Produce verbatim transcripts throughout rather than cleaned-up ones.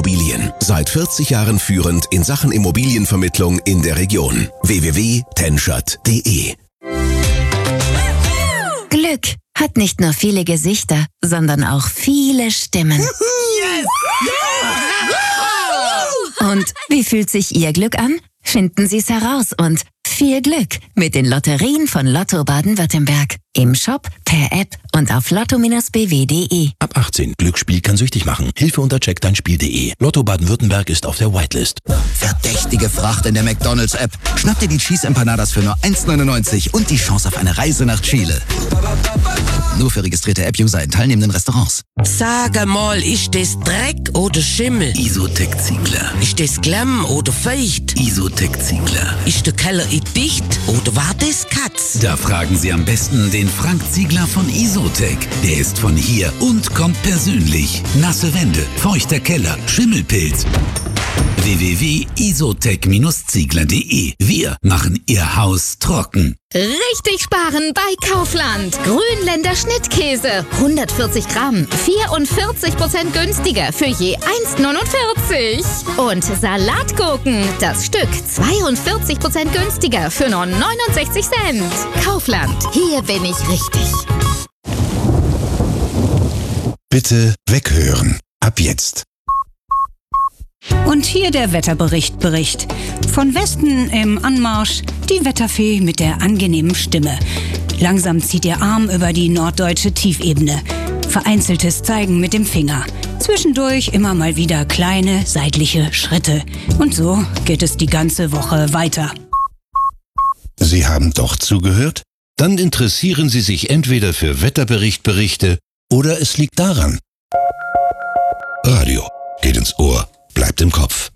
Immobilien. Seit vierzig Jahren führend in Sachen Immobilienvermittlung in der Region. w w w punkt tenschert punkt de Glück hat nicht nur viele Gesichter, sondern auch viele Stimmen. Yes! Und wie fühlt sich Ihr Glück an? Finden Sie es heraus und viel Glück mit den Lotterien von Lotto Baden-Württemberg. Im Shop, per App und auf lotto Bindestrich b w punkt de. Ab achtzehn. Glücksspiel kann süchtig machen. Hilfe unter check dein spiel punkt de. Lotto Baden-Württemberg ist auf der Whitelist. Verdächtige Fracht in der McDonald's-App. Schnapp dir die Cheese Empanadas für nur eins neunundneunzig und die Chance auf eine Reise nach Chile. Nur für registrierte App-User in teilnehmenden Restaurants. Sag mal, ist das Dreck oder Schimmel? Isotec-Ziegler. Ist das Klamm oder feucht? Isotec-Ziegler. Ist der Keller dicht oder war das Katz? Da fragen Sie am besten den Frank Ziegler von Isotec. Der ist von hier und kommt persönlich. Nasse Wände, feuchter Keller, Schimmelpilz. w w w punkt isotec Ziegler punkt de. Wir machen Ihr Haus trocken. Richtig sparen bei Kaufland. Grünländer Schnittkäse. hundertvierzig Gramm. vierundvierzig Prozent günstiger für je eins neunundvierzig. Und Salatgurken. Das Stück zweiundvierzig Prozent günstiger für nur neunundsechzig Cent. Kaufland. Hier bin ich richtig. Bitte weghören. Ab jetzt. Und hier der Wetterbericht Bericht. Von Westen im Anmarsch die Wetterfee mit der angenehmen Stimme. Langsam zieht ihr Arm über die norddeutsche Tiefebene. Vereinzeltes Zeigen mit dem Finger. Zwischendurch immer mal wieder kleine seitliche Schritte. Und so geht es die ganze Woche weiter. Sie haben doch zugehört? Dann interessieren Sie sich entweder für Wetterbericht-Berichte oder es liegt daran. Radio geht ins Ohr, bleibt im Kopf.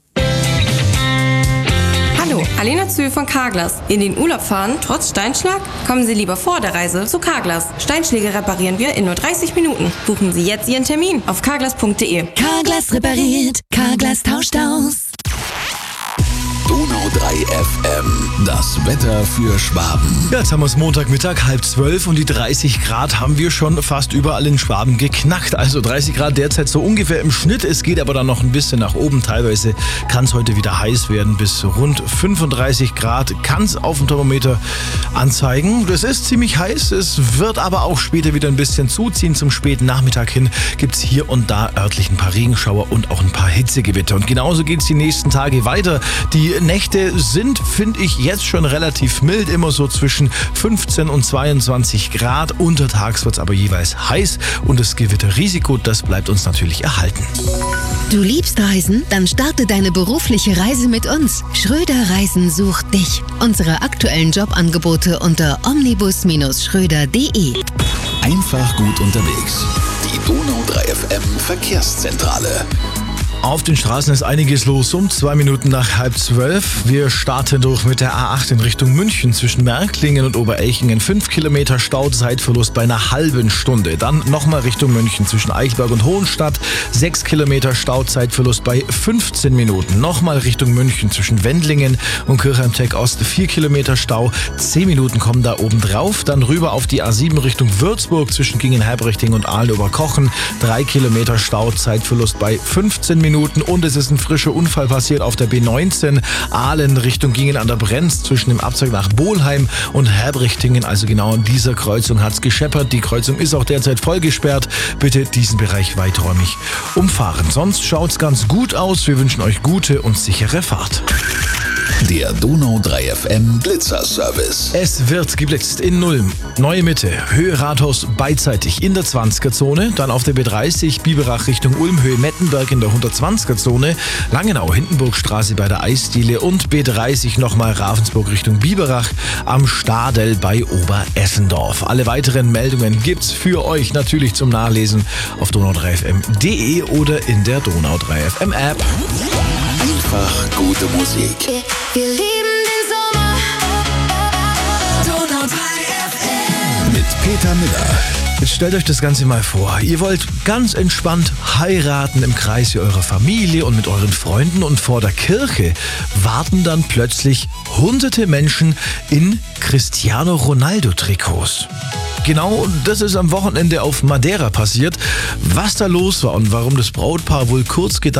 Hallo, Alena Zühl von Carglass. In den Urlaub fahren, trotz Steinschlag? Kommen Sie lieber vor der Reise zu Carglass. Steinschläge reparieren wir in nur dreißig Minuten. Buchen Sie jetzt Ihren Termin auf carglass punkt de. Carglass repariert, Carglass tauscht aus. Donau drei F M, das Wetter für Schwaben. Ja, jetzt haben wir es Montagmittag, halb zwölf und die dreißig Grad haben wir schon fast überall in Schwaben geknackt. Also dreißig Grad derzeit so ungefähr im Schnitt. Es geht aber dann noch ein bisschen nach oben. Teilweise kann es heute wieder heiß werden. Bis rund fünfunddreißig Grad kann es auf dem Thermometer anzeigen. Das ist ziemlich heiß. Es wird aber auch später wieder ein bisschen zuziehen. Zum späten Nachmittag hin gibt es hier und da örtlich ein paar Regenschauer und auch ein paar Hitzegewitter. Und genauso geht es die nächsten Tage weiter. Die Nächte sind, finde ich, jetzt schon relativ mild, immer so zwischen fünfzehn und zweiundzwanzig Grad. Untertags wird es aber jeweils heiß und das Gewitterrisiko, das bleibt uns natürlich erhalten. Du liebst Reisen? Dann starte deine berufliche Reise mit uns. Schröder Reisen sucht dich. Unsere aktuellen Jobangebote unter omnibus Bindestrich schröder punkt de. Einfach gut unterwegs. Die Donau drei F M Verkehrszentrale. Auf den Straßen ist einiges los, um zwei Minuten nach halb zwölf. Wir starten durch mit der A acht in Richtung München zwischen Märklingen und Oberelchingen. Fünf Kilometer Stau, Zeitverlust bei einer halben Stunde. Dann nochmal Richtung München zwischen Eichberg und Hohenstadt. Sechs Kilometer Stau, Zeitverlust bei fünfzehn Minuten. Nochmal Richtung München zwischen Wendlingen und Kirchheim-Tech Ost. Vier Kilometer Stau, zehn Minuten kommen da oben drauf. Dann rüber auf die A sieben Richtung Würzburg zwischen Gingen-Herbrichting und Aalen-Oberkochen. Drei Kilometer Stau, Zeitverlust bei fünfzehn Minuten. Und es ist ein frischer Unfall passiert auf der B neunzehn Aalen Richtung Gingen an der Brenz zwischen dem Abzweig nach Bohlheim und Herbrichtingen. Also genau an dieser Kreuzung hat es gescheppert. Die Kreuzung ist auch derzeit voll gesperrt. Bitte diesen Bereich weiträumig umfahren. Sonst schaut es ganz gut aus. Wir wünschen euch gute und sichere Fahrt. Der Donau drei F M Blitzerservice. Es wird geblitzt in Nulm, Neue Mitte, Höhe Rathaus beidseitig in der zwanziger-Zone, dann auf der B dreißig Biberach Richtung Ulm, Höhe Mettenberg in der hundertzwanziger-Zone, Langenau, Hindenburgstraße bei der Eisdiele und B dreißig nochmal Ravensburg Richtung Biberach am Stadel bei Oberessendorf. Alle weiteren Meldungen gibt's für euch natürlich zum Nachlesen auf donau drei f m punkt de oder in der Donau drei F M App. Einfach gute Musik. Wir lieben den Sommer. Donau drei F M. Mit Peter Müller. Jetzt stellt euch das Ganze mal vor. Ihr wollt ganz entspannt heiraten im Kreise eurer Familie und mit euren Freunden und vor der Kirche warten dann plötzlich hunderte Menschen in Cristiano Ronaldo-Trikots. Genau das ist am Wochenende auf Madeira passiert. Was da los war und warum das Brautpaar wohl kurz gedacht